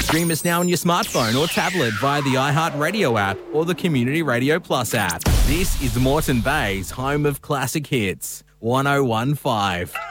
Stream us now on your smartphone or tablet via the iHeartRadio app or the Community Radio Plus app. This is Moreton Bay's home of classic hits. 1015.